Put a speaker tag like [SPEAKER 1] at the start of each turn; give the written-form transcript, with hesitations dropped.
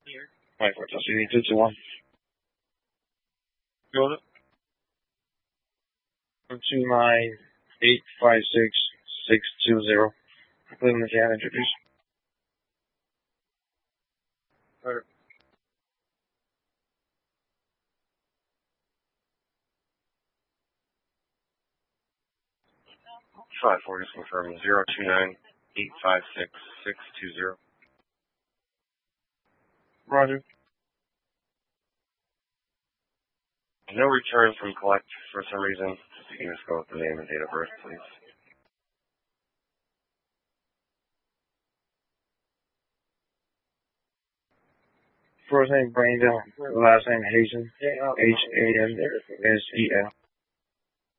[SPEAKER 1] Right, for just you need 221. Go to 29856 Cleveland County, introduce. Right. 54 just confirm 029856620. Roger. No return from collect for some reason. You can just go with the name and date of birth, please. First name Brandon, last name Hazen, H-A-N-S-E-L.